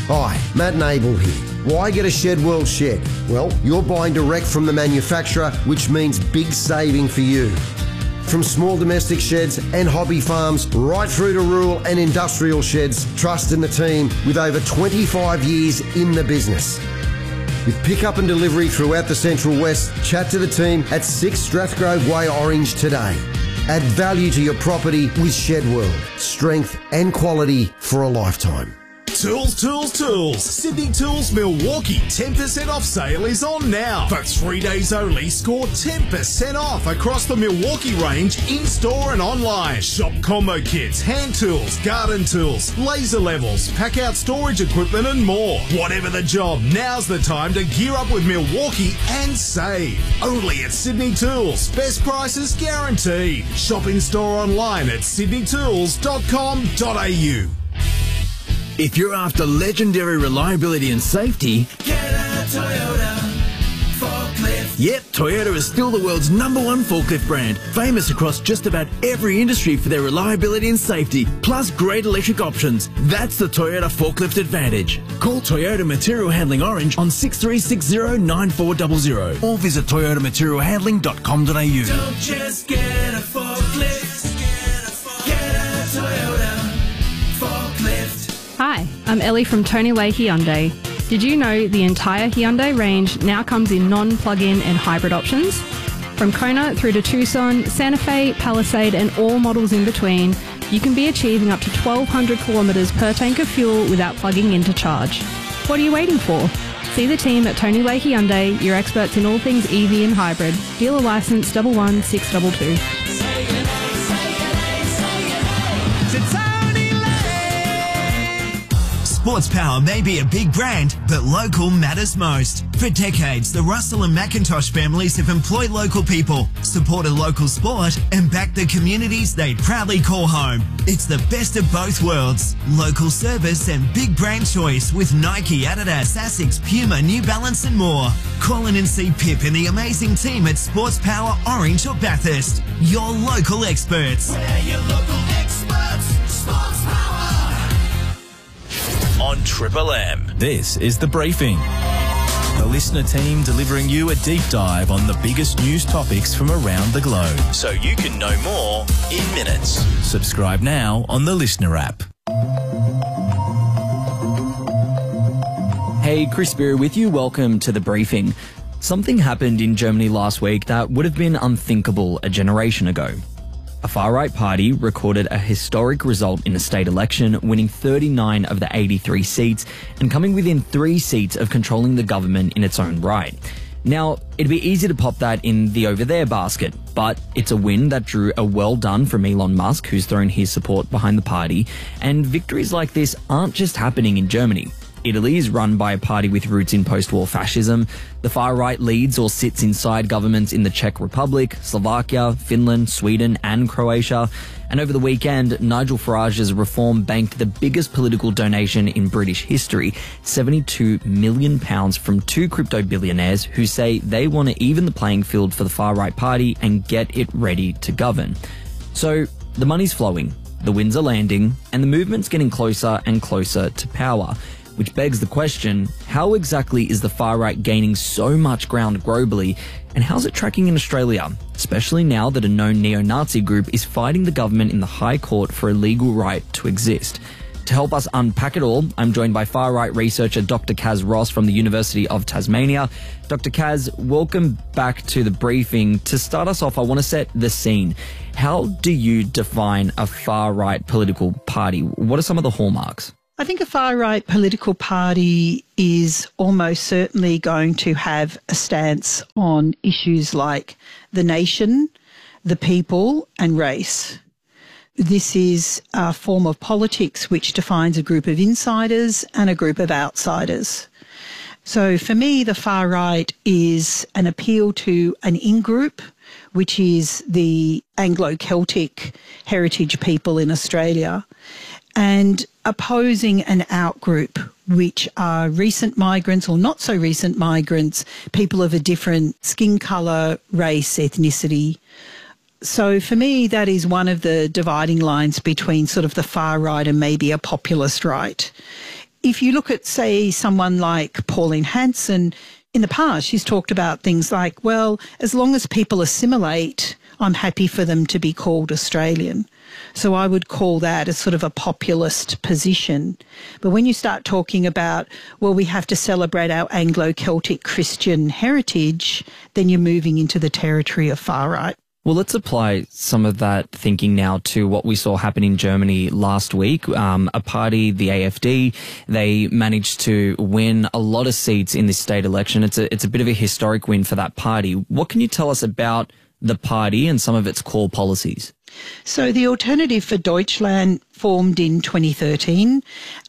Hi, Matt Nable here. Why get a Shed World shed? Well, you're buying direct from the manufacturer, which means big saving for you. From small domestic sheds and hobby farms, right through to rural and industrial sheds, trust in the team with over 25 years in the business. With pickup and delivery throughout the Central West, chat to the team at 6 Strathgrove Way, Orange today. Add value to your property with Shed World. Strength and quality for a lifetime. Tools, tools, tools. Sydney Tools Milwaukee 10% off sale is on now. For 3 days only, score 10% off across the Milwaukee range in-store and online. Shop combo kits, hand tools, garden tools, laser levels, pack-out storage equipment and more. Whatever the job, now's the time to gear up with Milwaukee and save. Only at Sydney Tools. Best prices guaranteed. Shop in-store online at sydneytools.com.au. If you're after legendary reliability and safety, get a Toyota forklift. Yep, Toyota is still the world's #1 forklift brand, famous across just about every industry for their reliability and safety, plus great electric options. That's the Toyota forklift advantage. Call Toyota Material Handling Orange on 6360-9400 or visit toyotamaterialhandling.com.au. Don't just get a forklift, get a Toyota forklift. Hi, I'm Ellie from Tony Way Hyundai. Did you know the entire Hyundai range now comes in non-plug-in and hybrid options? From Kona through to Tucson, Santa Fe, Palisade and all models in between, you can be achieving up to 1,200 kilometres per tank of fuel without plugging in to charge. What are you waiting for? See the team at Tony Way Hyundai, your experts in all things EV and hybrid. Dealer licence 11622. Sports Power may be a big brand, but local matters most. For decades, the Russell and McIntosh families have employed local people, supported local sport, and backed the communities they proudly call home. It's the best of both worlds. Local service and big brand choice with Nike, Adidas, Asics, Puma, New Balance and more. Call in and see Pip and the amazing team at Sports Power Orange or Bathurst. Your local experts. We're your local experts. Sports Power. On Triple M, this is The Briefing. The listener team delivering you a deep dive on the biggest news topics from around the globe, so you can know more in minutes. Subscribe now on the Listener app. Hey, Chris Beer with you. Welcome to The Briefing. Something happened in Germany last week that would have been unthinkable a generation ago. A far-right party recorded a historic result in a state election, winning 39 of the 83 seats and coming within 3 seats of controlling the government in its own right. Now, it'd be easy to pop that in the over there basket, but it's a win that drew a well done from Elon Musk, who's thrown his support behind the party, and victories like this aren't just happening in Germany. Italy is run by a party with roots in post-war fascism. The far-right leads or sits inside governments in the Czech Republic, Slovakia, Finland, Sweden and Croatia. And over the weekend, Nigel Farage's Reform banked the biggest political donation in British history, £72 million from 2 crypto billionaires who say they want to even the playing field for the far-right party and get it ready to govern. So the money's flowing, the winds are landing, and the movement's getting closer and closer to power. Which begs the question, how exactly is the far-right gaining so much ground globally, and how's it tracking in Australia, especially now that a known neo-Nazi group is fighting the government in the High Court for a legal right to exist? To help us unpack it all, I'm joined by far-right researcher Dr. Kaz Ross from the University of Tasmania. Dr. Kaz, welcome back to The Briefing. To start us off, I want to set the scene. How do you define a far-right political party? What are some of the hallmarks? I think a far-right political party is almost certainly going to have a stance on issues like the nation, the people and race. This is a form of politics which defines a group of insiders and a group of outsiders. So for me, the far right is an appeal to an in-group, which is the Anglo-Celtic heritage people in Australia, and opposing an out-group, which are recent migrants or not so recent migrants, people of a different skin colour, race, ethnicity. So for me, that is one of the dividing lines between sort of the far right and maybe a populist right. if you look at, say, someone like Pauline Hanson, in the past, she's talked about things like, well, as long as people assimilate, I'm happy for them to be called Australian. So I would call that a sort of a populist position. But when you start talking about, well, we have to celebrate our Anglo-Celtic Christian heritage, then you're moving into the territory of far right. Well, let's apply some of that thinking now to what we saw happen in Germany last week. A party, the AfD, they managed to win a lot of seats in this state election. It's a bit of a historic win for that party. What can you tell us about the party and some of its core policies? So the Alternative for Deutschland formed in 2013,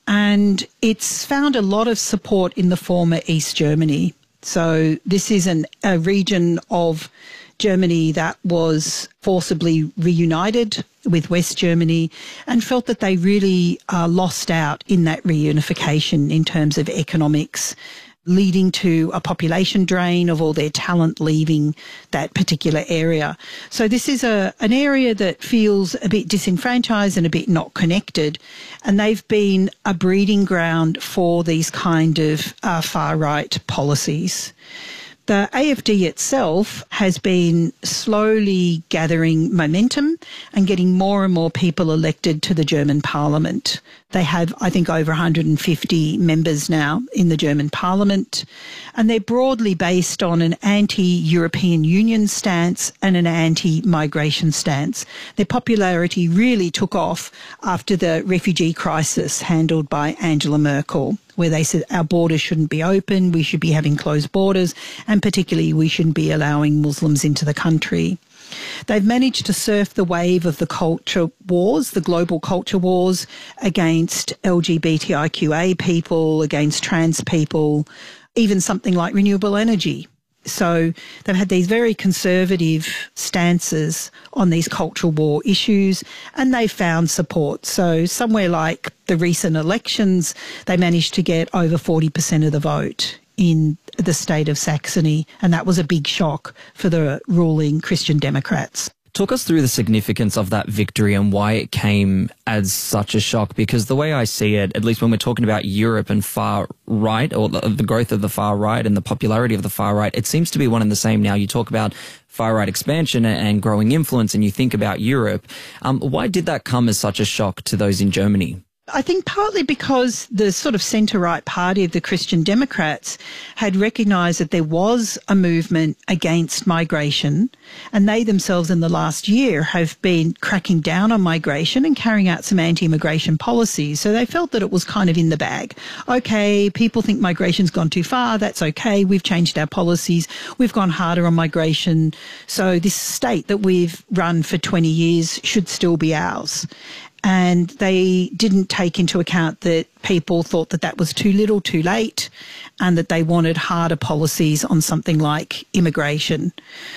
and it's found a lot of support in the former East Germany. So this is a region of Germany that was forcibly reunited with West Germany and felt that they really lost out in that reunification in terms of economics, leading to a population drain of all their talent leaving that particular area. So this is an area that feels a bit disenfranchised and a bit not connected, and they've been a breeding ground for these kind of far-right policies. The AfD itself has been slowly gathering momentum and getting more and more people elected to the German parliament. They have, I think, over 150 members now in the German parliament, and they're broadly based on an anti-European Union stance and an anti-migration stance. Their popularity really took off after the refugee crisis handled by Angela Merkel, where they said our borders shouldn't be open, we should be having closed borders, and particularly we shouldn't be allowing Muslims into the country. They've managed to surf the wave of the culture wars, the global culture wars against LGBTIQA people, against trans people, even something like renewable energy. So they've had these very conservative stances on these cultural war issues, and they've found support. So somewhere like the recent elections, they managed to get over 40% of the vote in the state of Saxony, and that was a big shock for the ruling Christian Democrats. Talk us through the significance of that victory and why it came as such a shock, because the way I see it, at least when we're talking about Europe and far right, or the growth of the far right and the popularity of the far right, it seems to be one and the same now. You talk about far right expansion and growing influence, and you think about Europe. Why did that come as such a shock to those in Germany? I think partly because the sort of centre-right party of the Christian Democrats had recognised that there was a movement against migration, and they themselves in the last year have been cracking down on migration and carrying out some anti-immigration policies. So they felt that it was kind of in the bag. Okay, people think migration's gone too far, that's okay, we've changed our policies, we've gone harder on migration, so this state that we've run for 20 years should still be ours. And they didn't take into account that people thought that that was too little, too late, and that they wanted harder policies on something like immigration.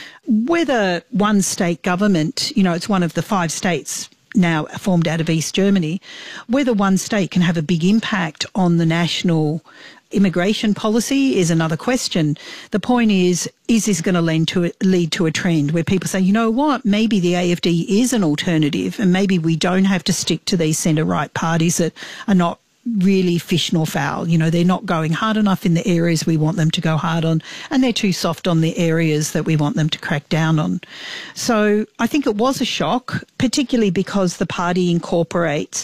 Whether one state government, you know, it's one of the 5 states now formed out of East Germany, whether one state can have a big impact on the national immigration policy is another question. The point is this going to lead to a trend where people say, you know what, maybe the AfD is an alternative, and maybe we don't have to stick to these centre-right parties that are not really fish nor fowl. You know, they're not going hard enough in the areas we want them to go hard on, and they're too soft on the areas that we want them to crack down on. So I think it was a shock, particularly because the party incorporates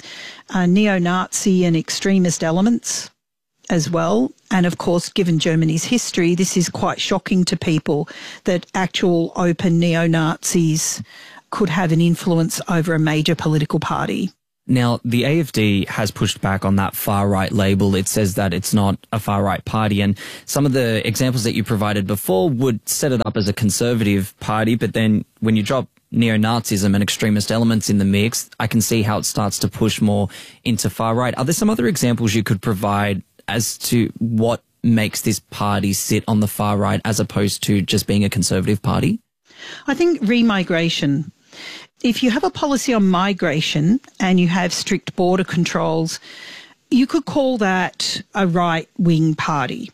neo-Nazi and extremist elements as well. And of course, given Germany's history, this is quite shocking to people that actual open neo-Nazis could have an influence over a major political party. Now, the AfD has pushed back on that far-right label. It says that it's not a far-right party, and some of the examples that you provided before would set it up as a conservative party, but then when you drop neo-Nazism and extremist elements in the mix, I can see how it starts to push more into far-right. Are there some other examples you could provide as to what makes this party sit on the far right as opposed to just being a conservative party? I think remigration. If you have a policy on migration and you have strict border controls, you could call that a right-wing party.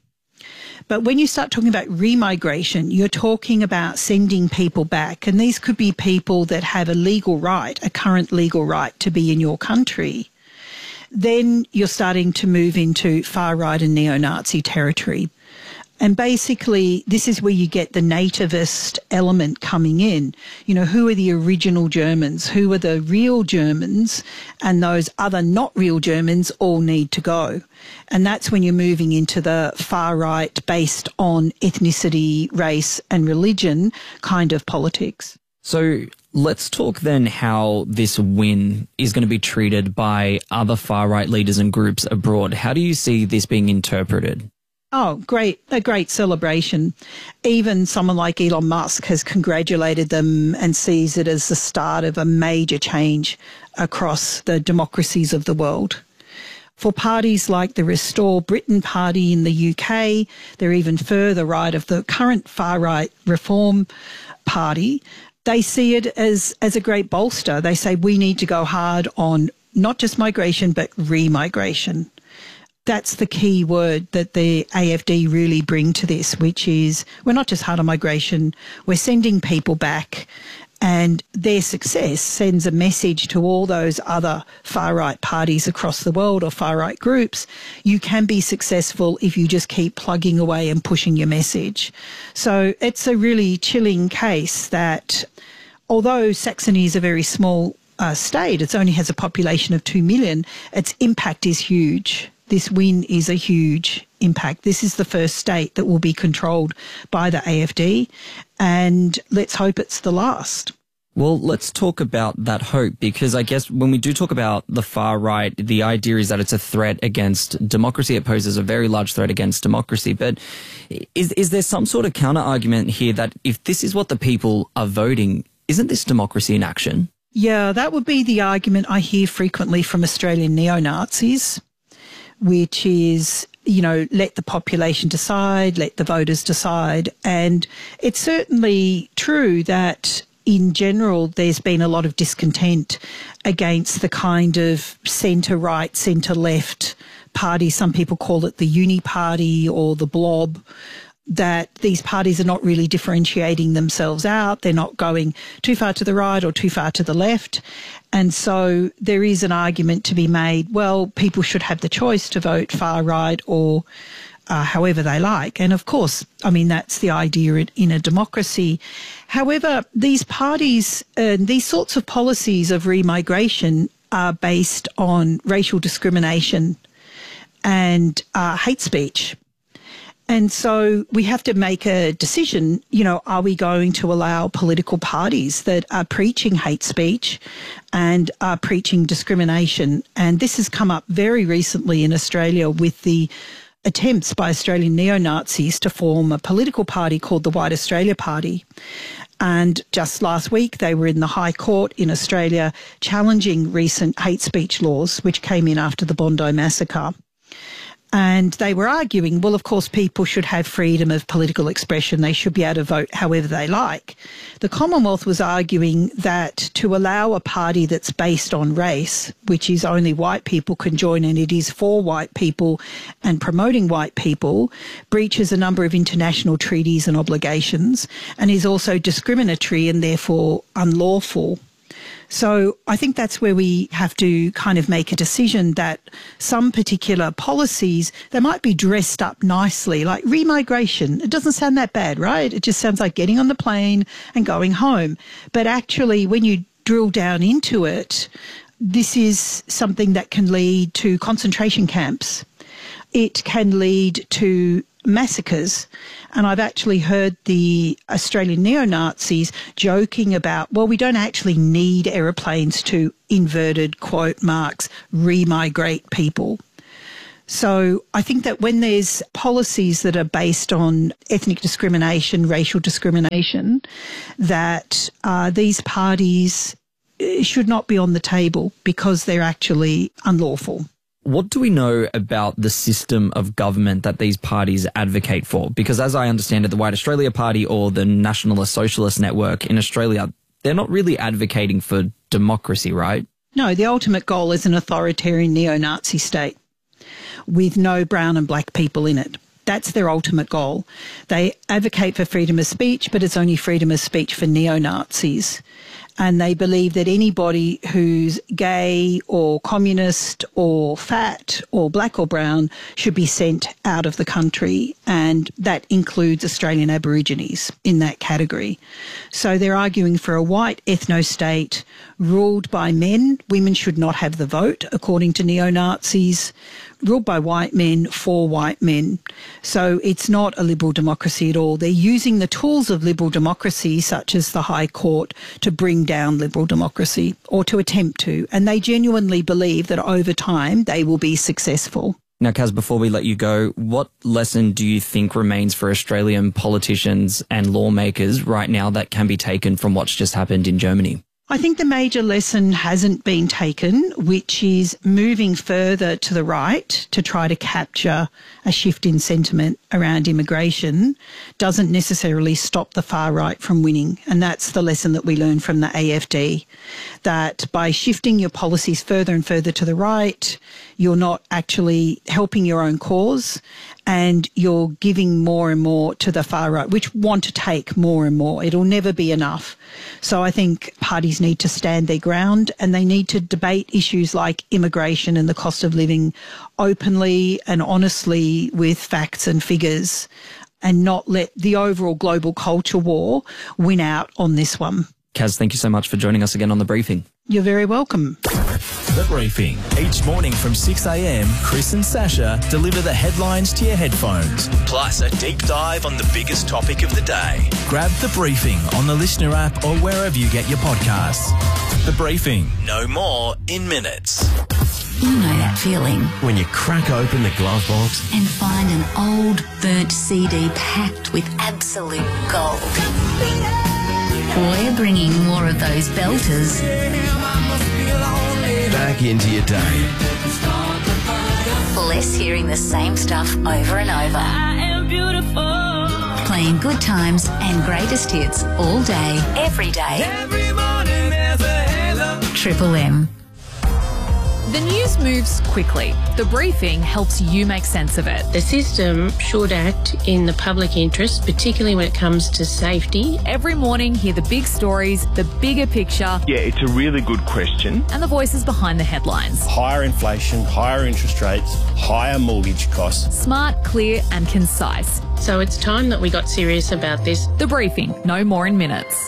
But when you start talking about remigration, you're talking about sending people back. And these could be people that have a legal right, a current legal right to be in your country. then you're starting to move into far-right and neo-Nazi territory. And basically, this is where you get the nativist element coming in. You know, who are the original Germans? Who are the real Germans? And those other not real Germans all need to go. And that's when you're moving into the far right based on ethnicity, race and religion kind of politics. So let's talk then how this win is going to be treated by other far-right leaders and groups abroad. How do you see this being interpreted? Oh, great. A great celebration. Even someone like Elon Musk has congratulated them and sees it as the start of a major change across the democracies of the world. For parties like the Restore Britain Party in the UK, they're even further right of the current far-right Reform Party. They see it as a great bolster. They say we need to go hard on not just migration, but remigration. That's the key word that the AFD really bring to this, which is we're not just hard on migration, we're sending people back, and their success sends a message to all those other far-right parties across the world or far-right groups. You can be successful if you just keep plugging away and pushing your message. So it's a really chilling case that although Saxony is a very small state, it only has a population of 2 million, its impact is huge. This win is a huge impact. This is the first state that will be controlled by the AFD, and let's hope it's the last. Well, let's talk about that hope, because I guess when we do talk about the far right, the idea is that it's a threat against democracy. It poses a very large threat against democracy. But is there some sort of counter argument here that if this is what the people are voting, isn't this democracy in action? Yeah, that would be the argument I hear frequently from Australian neo-Nazis, which is, you know, let the population decide, let the voters decide. And it's certainly true that in general there's been a lot of discontent against the kind of centre-right, centre-left party. Some people call it the uni party or the blob, that these parties are not really differentiating themselves out. They're not going too far to the right or too far to the left. And so there is an argument to be made, well, people should have the choice to vote far right or however they like. And of course, I mean, that's the idea in a democracy. However, these parties, these sorts of policies of remigration are based on racial discrimination and hate speech. And so we have to make a decision, you know, are we going to allow political parties that are preaching hate speech and are preaching discrimination? And this has come up very recently in Australia with the attempts by Australian neo-Nazis to form a political party called the White Australia Party. And just last week, they were in the High Court in Australia challenging recent hate speech laws, which came in after the Bondi massacre. And they were arguing, well, of course, people should have freedom of political expression. They should be able to vote however they like. The Commonwealth was arguing that to allow a party that's based on race, which is only white people can join and it is for white people and promoting white people, breaches a number of international treaties and obligations and is also discriminatory and therefore unlawful. So I think that's where we have to kind of make a decision that some particular policies, they might be dressed up nicely, like remigration. It doesn't sound that bad, right? It just sounds like getting on the plane and going home. But actually, when you drill down into it, this is something that can lead to concentration camps. It can lead to massacres. And I've actually heard the Australian neo-Nazis joking about, well, we don't actually need aeroplanes to, inverted quote marks, remigrate people. So I think that when there's policies that are based on ethnic discrimination, racial discrimination, that these parties should not be on the table because they're actually unlawful. What do we know about the system of government that these parties advocate for? Because as I understand it, the White Australia Party or the Nationalist Socialist Network in Australia, they're not really advocating for democracy, right? No, the ultimate goal is an authoritarian neo-Nazi state with no brown and black people in it. That's their ultimate goal. They advocate for freedom of speech, but it's only freedom of speech for neo-Nazis. and they believe that anybody who's gay or communist or fat or black or brown should be sent out of the country, and that includes Australian Aborigines in that category. So they're arguing for a white ethno-state ruled by men. Women should not have the vote, according to neo-Nazis, ruled by white men for white men. So it's not a liberal democracy at all. They're using the tools of liberal democracy, such as the High Court, to bring down liberal democracy, or to attempt to. And they genuinely believe that over time they will be successful. Now, Kaz, before we let you go, what lesson do you think remains for Australian politicians and lawmakers right now that can be taken from what's just happened in Germany? I think the major lesson hasn't been taken, which is moving further to the right to try to capture a shift in sentiment around immigration doesn't necessarily stop the far right from winning. And that's the lesson that we learned from the AFD, that by shifting your policies further and further to the right, you're not actually helping your own cause, and you're giving more and more to the far right, which want to take more and more. It'll never be enough. So I think parties need to stand their ground, and they need to debate issues like immigration and the cost of living openly and honestly with facts and figures, and not let the overall global culture war win out on this one. Kaz, thank you so much for joining us again on The Briefing. You're very welcome. The Briefing. Each morning from 6 a.m, Chris and Sasha deliver the headlines to your headphones, plus a deep dive on the biggest topic of the day. Grab The Briefing on the Listener app or wherever you get your podcasts. The Briefing. No more in minutes. You know that feeling when you crack open the glove box and find an old burnt CD packed with absolute gold. We're bringing more of those belters back into your day. Less hearing the same stuff over and over. I am beautiful. Playing good times and greatest hits all day, every day. Every morning there's a halo. Triple M. The news moves quickly. The Briefing helps you make sense of it. The system should act in the public interest, particularly when it comes to safety. Every morning, hear the big stories, the bigger picture. Yeah, it's a really good question. And the voices behind the headlines. Higher inflation, higher interest rates, higher mortgage costs. Smart, clear and concise. So it's time that we got serious about this. The Briefing, no more in minutes.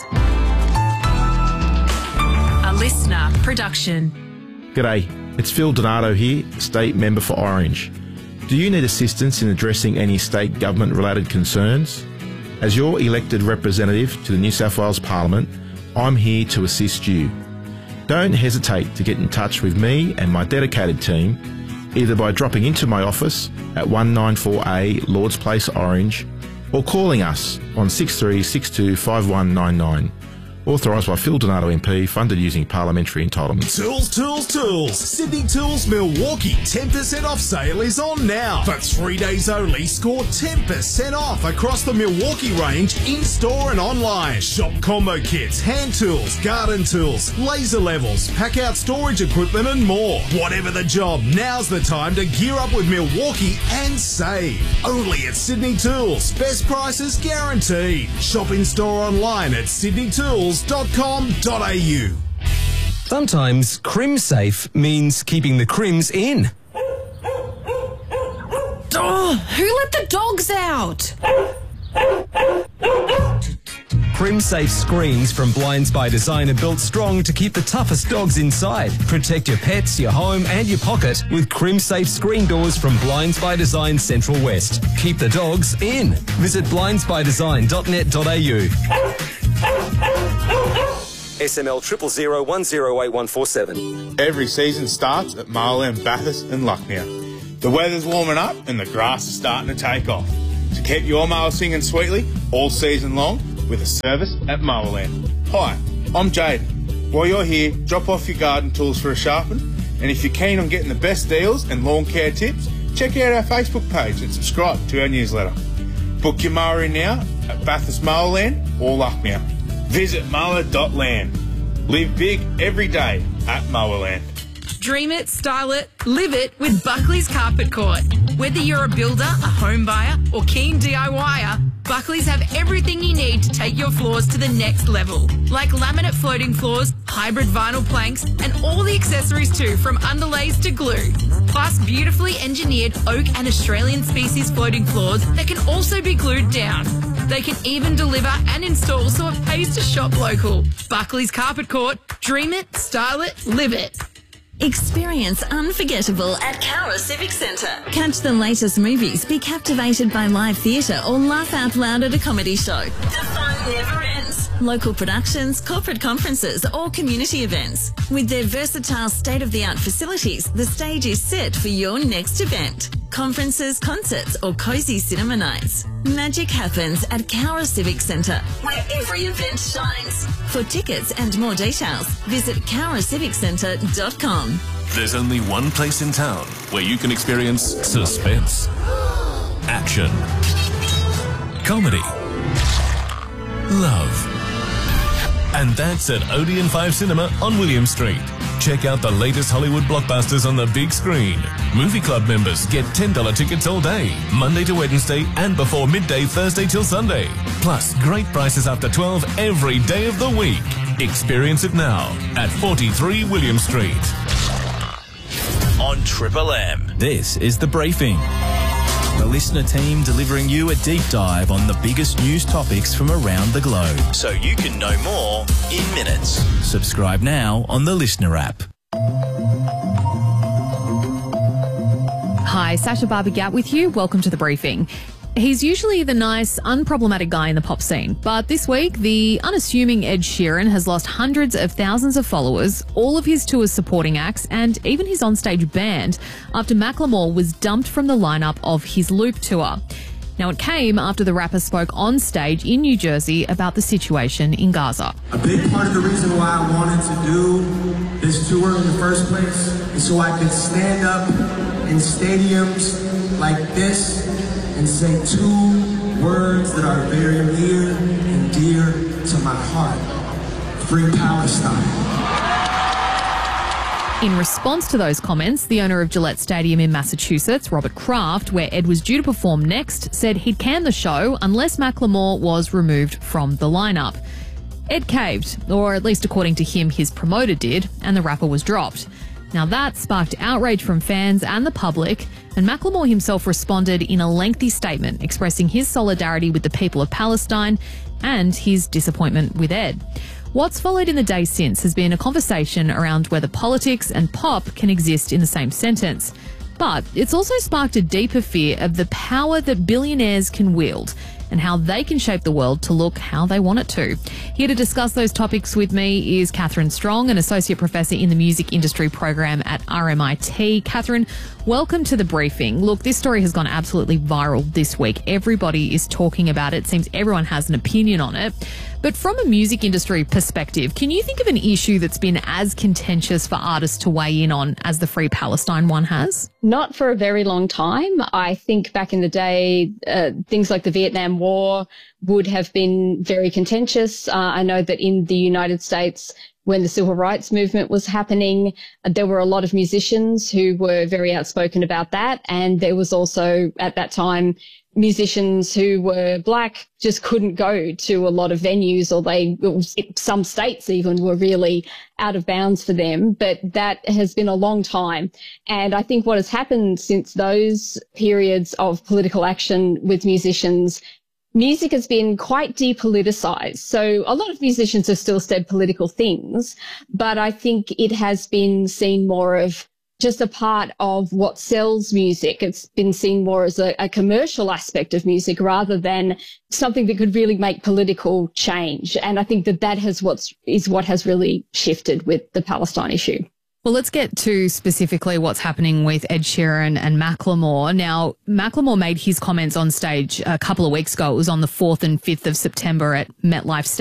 A Listener production. G'day. It's Phil Donato here, State Member for Orange. Do you need assistance in addressing any state government-related concerns? As your elected representative to the New South Wales Parliament, I'm here to assist you. Don't hesitate to get in touch with me and my dedicated team, either by dropping into my office at 194A Lords Place, Orange, or calling us on 6362 5199. Authorised by Phil Donato MP, funded using parliamentary entitlements. Tools, tools, tools. Sydney Tools Milwaukee 10% off sale is on now. For 3 days only, score 10% off across the Milwaukee range in-store and online. Shop combo kits, hand tools, garden tools, laser levels, pack-out storage equipment and more. Whatever the job, now's the time to gear up with Milwaukee and save. Only at Sydney Tools. Best prices guaranteed. Shop in-store online at sydneytools.com.au. Sometimes crim safe means keeping the crims in. Oh, who let the dogs out? Crim safe screens from Blinds by Design are built strong to keep the toughest dogs inside. Protect your pets, your home and your pocket with Crim safe screen doors from Blinds by Design Central West. Keep the dogs in. Visit blindsbydesign.net.au. SML 000108147. Every season starts at Marland, Bathurst and Lucknow. The weather's warming up and the grass is starting to take off. To keep your mower singing sweetly all season long with a service at Mowerland. Hi, I'm Jaden. While you're here, drop off your garden tools for a sharpen, and if you're keen on getting the best deals and lawn care tips, check out our Facebook page and subscribe to our newsletter. Book your mower in now at Bathurst Mowerland or Lucknow. Visit mower.land. Live big every day at Mowerland. Dream it, style it, live it with Buckley's Carpet Court. Whether you're a builder, a home buyer or keen DIYer, Buckley's have everything you need to take your floors to the next level, like laminate floating floors, hybrid vinyl planks, and all the accessories too, from underlays to glue. Plus beautifully engineered oak and Australian species floating floors that can also be glued down. They can even deliver and install so it pays to shop local. Buckley's Carpet Court. Dream it, style it, live it. Experience unforgettable at Cowra Civic Centre. Catch the latest movies, be captivated by live theatre or laugh out loud at a comedy show. The fun never ends. Local productions, corporate conferences or community events. With their versatile state-of-the-art facilities, the stage is set for your next event. Conferences, concerts or cosy cinema nights. Magic happens at Cowra Civic Centre, where every event shines. For tickets and more details, visit cowraciviccentre.com. There's only one place in town where you can experience suspense, action, comedy, love. And that's at Odeon 5 Cinema on William Street. Check out the latest Hollywood blockbusters on the big screen. Movie Club members get $10 tickets all day, Monday to Wednesday and before midday Thursday till Sunday. Plus great prices after 12 every day of the week. Experience it now at 43 William Street. On Triple M, this is The Briefing. The listener team delivering you a deep dive on the biggest news topics from around the globe, so you can know more in minutes. Subscribe now on the Listener app. Hi, Sasha Barbagat with you. Welcome to The Briefing. He's usually the nice, unproblematic guy in the pop scene, but this week, the unassuming Ed Sheeran has lost hundreds of thousands of followers, all of his tour's supporting acts, and even his onstage band after Macklemore was dumped from the lineup of his Loop tour. Now, it came after the rapper spoke on stage in New Jersey about the situation in Gaza. A big part of the reason why I wanted to do this tour in the first place is so I could stand up in stadiums like this and say two words that are very near and dear to my heart. Free Palestine. In response to those comments, the owner of Gillette Stadium in Massachusetts, Robert Kraft, where Ed was due to perform next, said he'd can the show unless Macklemore was removed from the lineup. Ed caved, or at least according to him, his promoter did, and the rapper was dropped. Now that sparked outrage from fans and the public, and Macklemore himself responded in a lengthy statement expressing his solidarity with the people of Palestine and his disappointment with Ed. What's followed in the days since has been a conversation around whether politics and pop can exist in the same sentence. But it's also sparked a deeper fear of the power that billionaires can wield and how they can shape the world to look how they want it to. Here to discuss those topics with me is Catherine Strong, an associate professor in the music industry program at RMIT. Catherine, welcome to The Briefing. Look, this story has gone absolutely viral this week. Everybody is talking about it. Seems everyone has an opinion on it. But from a music industry perspective, can you think of an issue that's been as contentious for artists to weigh in on as the Free Palestine one has? Not for a very long time. I think back in the day, things like the Vietnam War would have been very contentious. I know that in the United States, when the civil rights movement was happening, there were a lot of musicians who were very outspoken about that. And there was also, at that time, musicians who were black just couldn't go to a lot of venues, or some states even were really out of bounds for them. But that has been a long time. And I think what has happened since those periods of political action with musicians, music has been quite depoliticized. So a lot of musicians have still said political things, but I think it has been seen more of just a part of what sells music. It's been seen more as a commercial aspect of music rather than something that could really make political change. And I think that is what has really shifted with the Palestine issue. Well, let's get to specifically what's happening with Ed Sheeran and Macklemore. Now, Macklemore made his comments on stage a couple of weeks ago. It was on the 4th and 5th of September at MetLife Stadium.